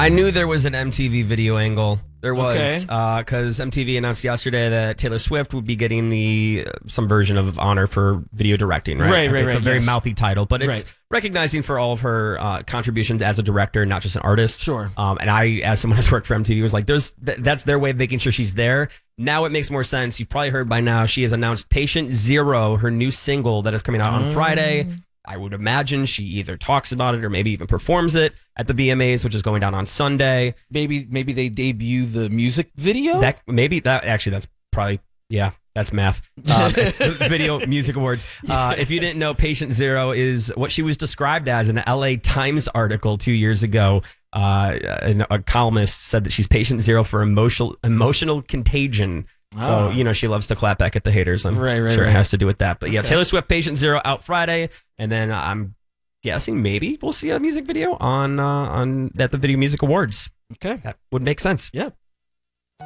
I knew there was an MTV video angle. There was, because MTV announced yesterday that Taylor Swift would be getting some version of honor for video directing, right? Right. It's a very mouthy title, but it's recognizing for all of her contributions as a director, not just an artist. Sure. And I, as someone who's worked for MTV, was like, that's their way of making sure she's there. Now it makes more sense. You've probably heard by now, she has announced Patient Zero, her new single that is coming out on Friday. I would imagine she either talks about it or maybe even performs it at the VMAs, which is going down on Sunday. Maybe they debut the music video? That's probably, that's math. Video Music Awards. If you didn't know, Patient Zero is what she was described as in an LA Times article 2 years ago. A columnist said that she's patient zero for emotional contagion. So, she loves to clap back at the haters. I'm sure it has to do with that. But yeah, Taylor Swift, Patient Zero out Friday. And then I'm guessing maybe we'll see a music video at the Video Music Awards. Okay. That would make sense. Yeah.